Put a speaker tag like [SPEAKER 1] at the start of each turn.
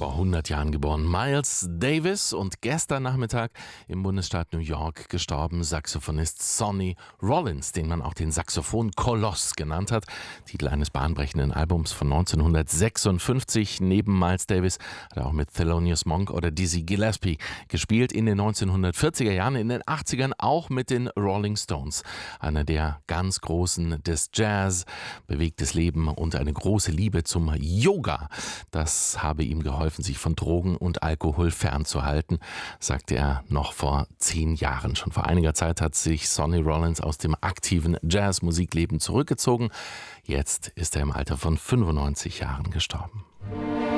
[SPEAKER 1] Vor 100 Jahren geboren Miles Davis und gestern Nachmittag im Bundesstaat New York gestorben Saxophonist Sonny Rollins, den man auch den Saxophon-Koloss genannt hat. Titel eines bahnbrechenden Albums von 1956. Neben Miles Davis hat er auch mit Thelonious Monk oder Dizzy Gillespie gespielt. In den 1940er Jahren, in den 80ern auch mit den Rolling Stones. Einer der ganz Großen des Jazz, bewegtes Leben und eine große Liebe zum Yoga. Das habe ihm geholfen, sich von Drogen und Alkohol fernzuhalten, sagte er noch vor 10 Jahren. Schon vor einiger Zeit hat sich Sonny Rollins aus dem aktiven Jazzmusikleben zurückgezogen. Jetzt ist er im Alter von 95 Jahren gestorben.